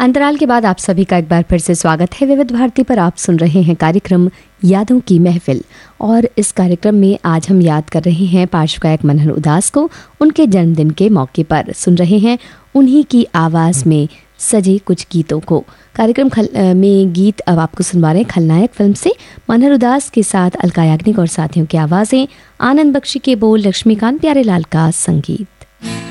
अंतराल के बाद आप सभी का एक बार फिर से स्वागत है। विविध भारती पर आप सुन रहे हैं कार्यक्रम यादों की महफिल, और इस कार्यक्रम में आज हम याद कर रहे हैं पार्श्व गायक मनहर उदास को। उनके जन्मदिन के मौके पर सुन रहे हैं उन्हीं की आवाज़ में सजे कुछ गीतों को। कार्यक्रम में गीत अब आपको सुनवा रहे हैं खलनायक फिल्म से मनहर उदास के साथ अलका याग्निक और साथियों की आवाज़ें, आनंद बख्शी के बोल, लक्ष्मीकांत प्यारेलाल का संगीत।